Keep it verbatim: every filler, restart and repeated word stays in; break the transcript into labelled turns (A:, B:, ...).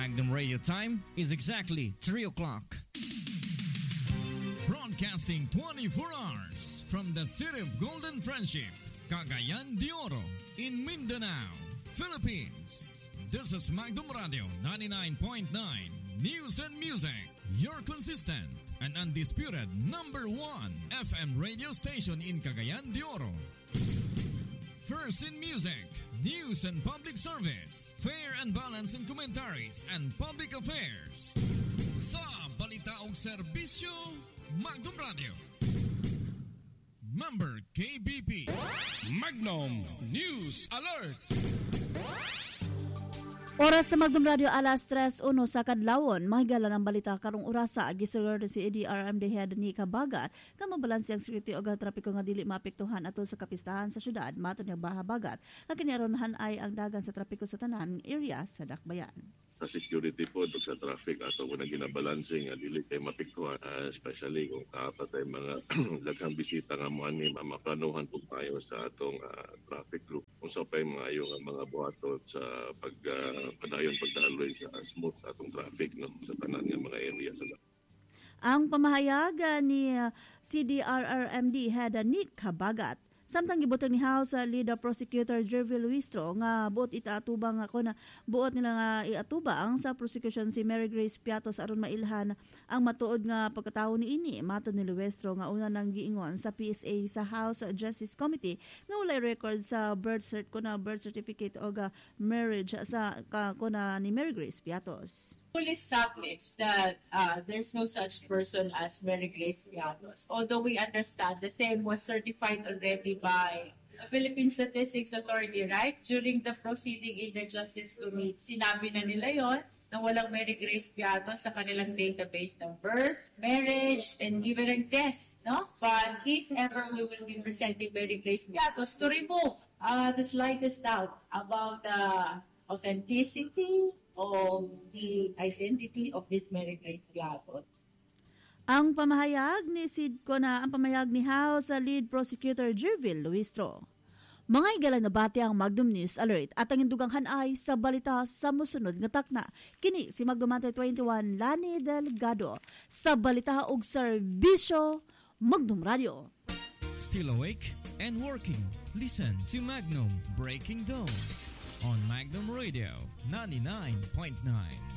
A: Magnum Radio time is exactly three o'clock. Broadcasting twenty-four hours from the city of Golden Friendship, Cagayan de Oro, in Mindanao, Philippines. This is Magnum Radio ninety-nine point nine News and Music, your consistent and undisputed number one F M radio station in Cagayan de Oro. First in music, news and public service, fair and balanced in commentaries and public affairs. Sa balita o serbisyo, Magnum Radio. Member K B P.
B: Magnum News Alert.
C: Oras sa Magnum Radio alas tres uno sa kadlawon, mahigala ng balita karong orasa gisulod si A D R M D head ni Kabagat nga mabalanse ang security o trapiko nga dili maapektuhan atol sa kapistahan sa syudad matud nga bahabagat nga kiniaronhan ay ang dagan sa trapiko sa tanan area sa Dakbayan.
D: Sa security po ito sa traffic ato ko na ginabalanse nga dili kay mapiktuhan, uh, especially kung kapatay mga laghang bisita nga mo ani mamaplanuhan po tayo sa atong uh, traffic group kung sa pay mga yung mga buhatot sa pag uh, padayon pagdaloy sa smooth atong traffic no sa tanan nga mga area sa
C: ang pamahayag ni uh, C D R R M D head Nick Kabagat. Samtang gibutang ni House uh, Leader Prosecutor Jervil Luistro nga buot itaatubang ako na buot nila nga iatubang sa prosecution si Mary Grace Piatos aron mailhan ang matuod nga pagkatawo ni ini. Matod ni Luistro nga una nang giingon sa P S A sa House Justice Committee nga walay record sa birth cert ko na birth certificate o ga marriage sa ka, ko na ni Mary Grace Piatos.
E: Fully established that uh, there's no such person as Mary Grace Piatos. Although we understand the same was certified already by the Philippine Statistics Authority, right? During the proceeding in the Justice Committee, sinabi na nila yon na walang Mary Grace Piatos sa kanilang database ng birth, marriage, and even in death, no? But if ever we will be presenting Mary Grace Piatos to remove uh, the slightest doubt about the authenticity of the identity of this Mary Grace Piatos.
C: Ang pamahayag ni Sid ko na ang pamahayag ni House Lead Prosecutor Jervil Luistro. Mga igalan na bati ang Magnum News Alert at ang induganghan ay sa balita sa musunod nga takna. Kini si Magnum twenty-one Lani Delgado sa balita og serbisyo Magnum Radio.
A: Still awake and working? Listen to Magnum Breaking Dawn on Magnum Radio ninety-nine point nine.